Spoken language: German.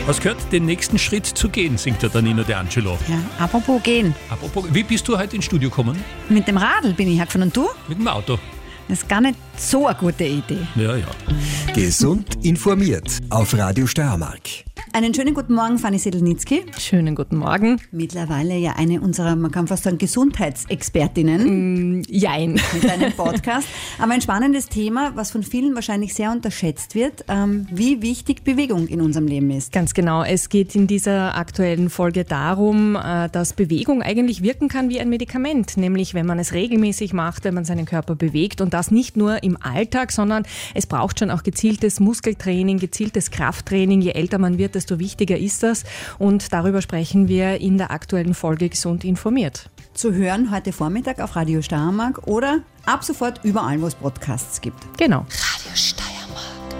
Hast gehört, den nächsten Schritt zu gehen, singt der Nino D'Angelo. Ja, apropos gehen. Wie bist du heute ins Studio gekommen? Mit dem Radl bin ich hergefahren und du? Mit dem Auto. Das ist gar nicht so eine gute Idee. Ja. Gesund informiert auf Radio Steiermark. Einen schönen guten Morgen, Fanny Sedelnitzky. Schönen guten Morgen. Mittlerweile ja eine unserer, man kann fast sagen, Gesundheitsexpertinnen. Jein. Mit einem Podcast. Aber ein spannendes Thema, was von vielen wahrscheinlich sehr unterschätzt wird, wie wichtig Bewegung in unserem Leben ist. Ganz genau. Es geht in dieser aktuellen Folge darum, dass Bewegung eigentlich wirken kann wie ein Medikament. Nämlich, wenn man es regelmäßig macht, wenn man seinen Körper bewegt. Und das nicht nur im Alltag, sondern es braucht schon auch gezieltes Muskeltraining, gezieltes Krafttraining. Je älter man wird, desto wichtiger ist das. Und darüber sprechen wir in der aktuellen Folge Gesund informiert. Zu hören heute Vormittag auf Radio Steiermark oder ab sofort überall, wo es Podcasts gibt. Genau. Radio Steiermark.